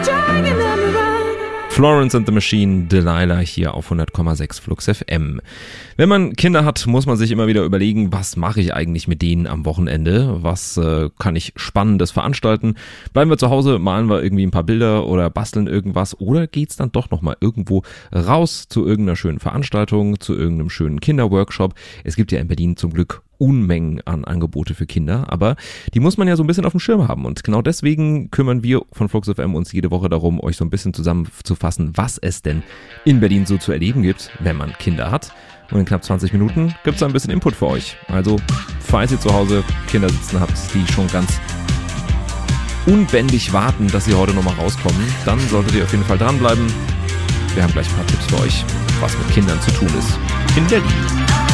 Florence and the Machine, Delilah hier auf 100,6 Flux FM. Wenn man Kinder hat, muss man sich immer wieder überlegen, was mache ich eigentlich mit denen am Wochenende? Was kann ich Spannendes veranstalten? Bleiben wir zu Hause, malen wir irgendwie ein paar Bilder oder basteln irgendwas? Oder geht's dann doch nochmal irgendwo raus zu irgendeiner schönen Veranstaltung, zu irgendeinem schönen Kinderworkshop? Es gibt ja in Berlin zum Glück Unmengen an Angebote für Kinder, aber die muss man ja so ein bisschen auf dem Schirm haben und genau deswegen kümmern wir von Flux FM uns jede Woche darum, euch so ein bisschen zusammenzufassen, was es denn in Berlin so zu erleben gibt, wenn man Kinder hat. Und in knapp 20 Minuten gibt es ein bisschen Input für euch. Also, falls ihr zu Hause Kinder sitzen habt, die schon ganz unbändig warten, dass sie heute nochmal rauskommen, dann solltet ihr auf jeden Fall dranbleiben. Wir haben gleich ein paar Tipps für euch, was mit Kindern zu tun ist in Berlin.